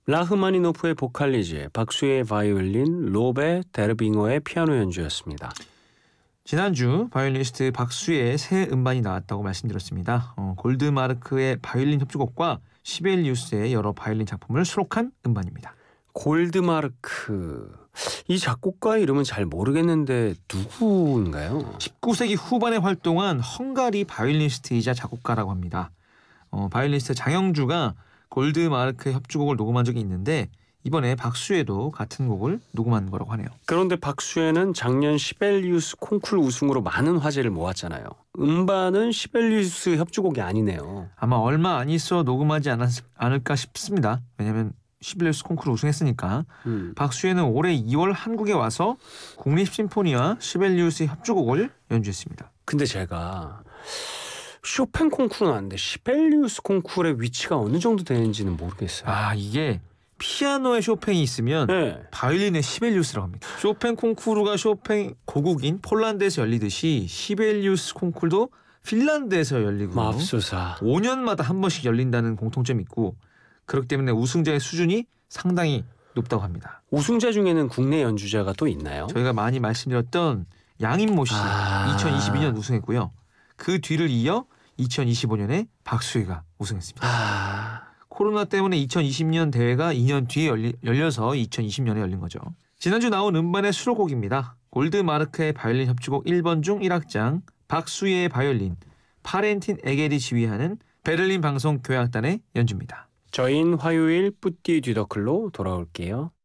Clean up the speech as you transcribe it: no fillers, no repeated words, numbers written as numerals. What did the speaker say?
라흐마니노프의 보칼리즈, 박수의 바이올린, 로베 데르빙어의 피아노 연주였습니다. 지난주 바이올리니스트 박수의 새 음반이 나왔다고 말씀드렸습니다. 골드마르크의 바이올린 협주곡과 시벨리우스의 여러 바이올린 작품을 수록한 음반입니다. 골드마르크, 이 작곡가 이름은 잘 모르겠는데 누구인가요? 19세기 후반에 활동한 헝가리 바이올리니스트이자 작곡가라고 합니다. 바이올리니스트 장영주가 골드마르크의 협주곡을 녹음한 적이 있는데 이번에 박수에도 같은 곡을 녹음한 거라고 하네요. 그런데 박수에는 작년 시벨리우스 콩쿨 우승으로 많은 화제를 모았잖아요. 음반은 시벨리우스 협주곡이 아니네요. 아마 얼마 안 있어 녹음하지 않을까 싶습니다. 왜냐하면 시벨리우스 콩쿠르 우승했으니까. 박수에는 올해 2월 한국에 와서 국립심포니와 시벨리우스 협주곡을 연주했습니다. 근데 제가 쇼팽 콩쿠르는 아는데 시벨리우스 콩쿠르의 위치가 어느 정도 되는지는 모르겠어요. 이게 피아노에 쇼팽이 있으면 네. 바이올린에 시벨리우스라고 합니다. 쇼팽 콩쿠르가 쇼팽 고국인 폴란드에서 열리듯이 시벨리우스 콩쿠르도 핀란드에서 열리고 맙소사. 5년마다 한 번씩 열린다는 공통점이 있고 그렇기 때문에 우승자의 수준이 상당히 높다고 합니다. 우승자 중에는 국내 연주자가 또 있나요? 저희가 많이 말씀드렸던 양인모 씨 2022년 우승했고요. 그 뒤를 이어 2025년에 박수희가 우승했습니다. 코로나 때문에 2020년 대회가 2년 뒤에 열려서 2020년에 열린 거죠. 지난주 나온 음반의 수록곡입니다. 골드마르크의 바이올린 협주곡 1번 중 1악장, 박수희의 바이올린, 파렌틴 에겔이 지휘하는 베를린 방송 교향악단의 연주입니다. 저희는 화요일 뿌띠 뒤더클로 돌아올게요.